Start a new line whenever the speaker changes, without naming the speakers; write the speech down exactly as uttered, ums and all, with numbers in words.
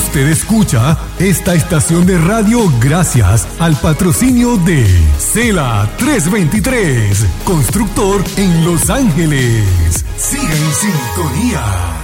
Usted escucha esta estación de radio gracias al patrocinio de Cela trescientos veintitrés, constructor en Los Ángeles. Siga en sintonía.